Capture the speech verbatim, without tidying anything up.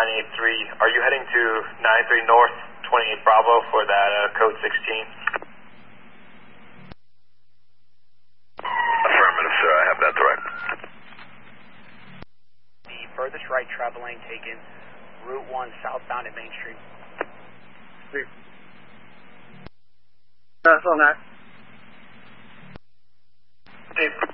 nine eight three. Are you heading to nine three North, twenty-eight Bravo for that uh, code sixteen? Affirmative, sir. I have that direct. The furthest right travel lane taken, Route one southbound at Main Street. That's on that. Dave.